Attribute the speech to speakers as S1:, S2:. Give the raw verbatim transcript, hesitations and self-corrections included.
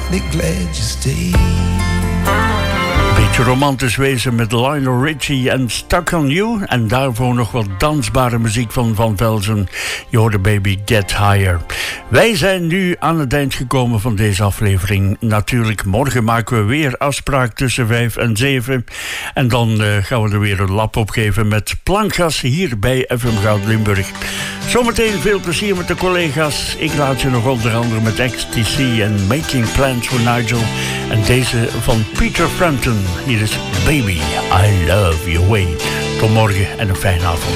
S1: awfully glad you stayed.
S2: Beetje romantisch wezen met Lionel Richie en Stuck on You. En daarvoor nog wat dansbare muziek van Van Velzen. Je hoorde Baby Get Higher. Wij zijn nu aan het eind gekomen van deze aflevering. Natuurlijk, morgen maken we weer afspraak tussen vijf en zeven. En dan uh, gaan we er weer een lap op geven met Plankgas hier bij F M Goud Limburg. Zometeen veel plezier met de collega's. Ik laat je nog onder andere met X T C en Making Plans for Nigel. En deze van Peter Frampton. Hier is Baby, I Love Your Way. Tot morgen en een fijne avond.